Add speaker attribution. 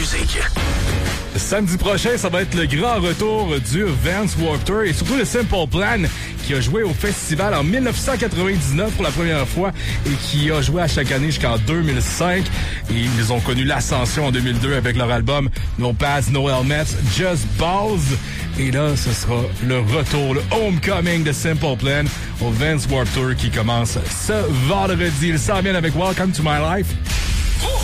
Speaker 1: musique.
Speaker 2: Samedi prochain, ça va être le grand retour du Vans Warped Tour et surtout le Simple Plan qui a joué au festival en 1999 pour la première fois et qui a joué à chaque année jusqu'en 2005. Et ils ont connu l'ascension en 2002 avec leur album No Pads, No Helmets, Just Balls. Et là, ce sera le retour, le homecoming de Simple Plan au Vans Warped Tour qui commence ce vendredi. Il s'en vient avec Welcome to My Life.